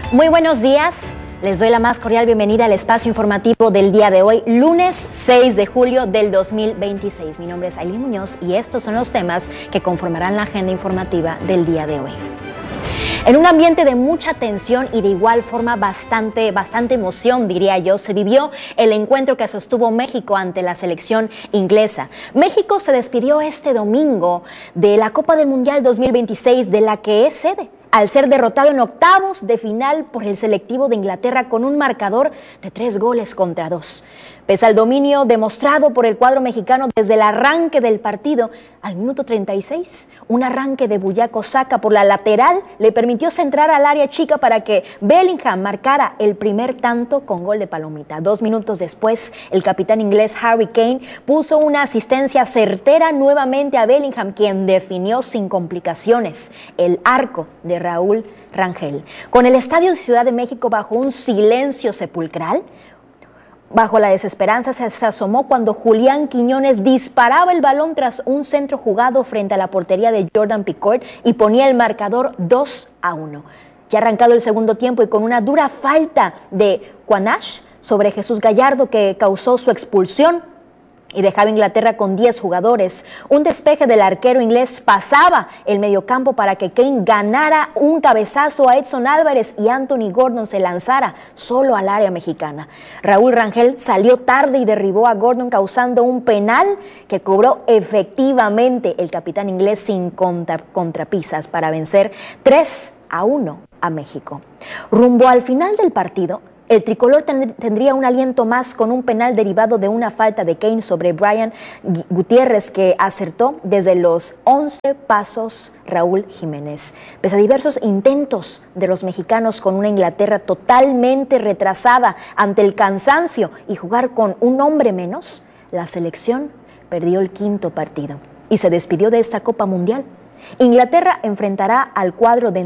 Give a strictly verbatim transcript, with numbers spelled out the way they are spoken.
Muy buenos días, les doy la más cordial bienvenida al espacio informativo del día de hoy, lunes seis de julio del dos mil veintiséis. Mi nombre es Ailín Muñoz y estos son los temas que conformarán la agenda informativa del día de hoy. En un ambiente de mucha tensión y de igual forma bastante, bastante emoción, diría yo, se vivió el encuentro que sostuvo México ante la selección inglesa. México se despidió este domingo de la Copa del Mundial dos mil veintiséis, de la que es sede, al ser derrotado en octavos de final por el selectivo de Inglaterra con un marcador de tres goles contra dos. Pese al dominio demostrado por el cuadro mexicano desde el arranque del partido, al minuto treinta y seis, un arranque de Buyaco Saka por la lateral le permitió centrar al área chica para que Bellingham marcara el primer tanto con gol de palomita. Dos minutos después, el capitán inglés Harry Kane puso una asistencia certera nuevamente a Bellingham, quien definió sin complicaciones el arco de Raúl Rangel. Con el estadio de Ciudad de México bajo un silencio sepulcral, bajo la desesperanza se asomó cuando Julián Quiñones disparaba el balón tras un centro jugado frente a la portería de Jordan Pickford y ponía el marcador dos a uno. Ya arrancado el segundo tiempo y con una dura falta de Quanash sobre Jesús Gallardo que causó su expulsión y dejaba a Inglaterra con diez jugadores. Un despeje del arquero inglés pasaba el mediocampo para que Kane ganara un cabezazo a Edson Álvarez y Anthony Gordon se lanzara solo al área mexicana. Raúl Rangel salió tarde y derribó a Gordon causando un penal que cobró efectivamente el capitán inglés sin contra, contrapisas para vencer tres a uno a México. Rumbo al final del partido, el tricolor tendría un aliento más con un penal derivado de una falta de Kane sobre Brian Gutiérrez que acertó desde los once pasos Raúl Jiménez. Pese a diversos intentos de los mexicanos con una Inglaterra totalmente retrasada ante el cansancio y jugar con un hombre menos, la selección perdió el quinto partido y se despidió de esta Copa Mundial. Inglaterra enfrentará al cuadro de